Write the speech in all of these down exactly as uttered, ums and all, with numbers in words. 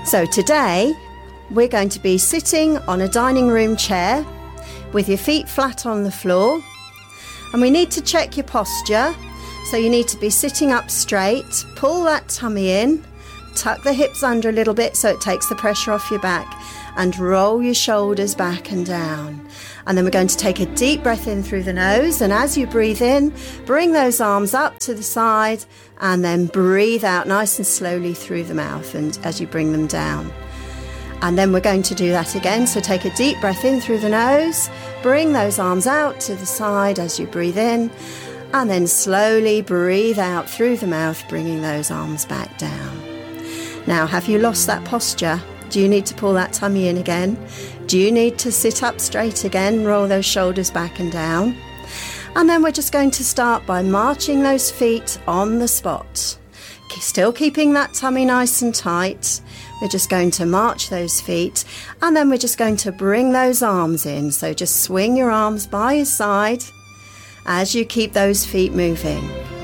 So today we're going to be sitting on a dining room chair with your feet flat on the floor, and we need to check your posture. So you need to be sitting up straight, pull that tummy in, tuck the hips under a little bit so it takes the pressure off your back, and roll your shoulders back and down. And then we're going to take a deep breath in through the nose, and as you breathe in, bring those arms up to the side and then breathe out nice and slowly through the mouth and as you bring them down. And then we're going to do that again. So take a deep breath in through the nose, bring those arms out to the side as you breathe in, and then slowly breathe out through the mouth, bringing those arms back down. Now, have you lost that posture? Do you need to pull that tummy in again? Do you need to sit up straight again, roll those shoulders back and down? And then we're just going to start by marching those feet on the spot. Still keeping that tummy nice and tight. We're just going to march those feet, and then we're just going to bring those arms in. So just swing your arms by your side as you keep those feet moving.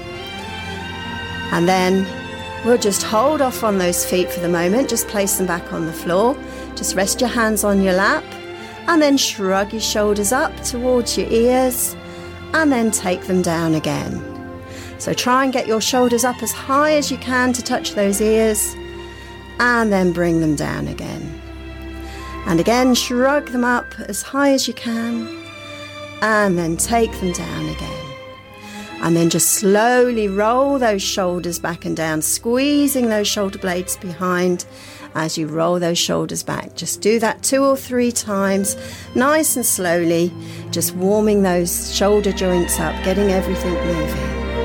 And then we'll just hold off on those feet for the moment. Just place them back on the floor. Just rest your hands on your lap, and then shrug your shoulders up towards your ears, and then take them down again. So try and get your shoulders up as high as you can to touch those ears, and then bring them down again. And again, shrug them up as high as you can, and then take them down again. And then just slowly roll those shoulders back and down, squeezing those shoulder blades behind as you roll those shoulders back. Just do that two or three times, nice and slowly, just warming those shoulder joints up, getting everything moving.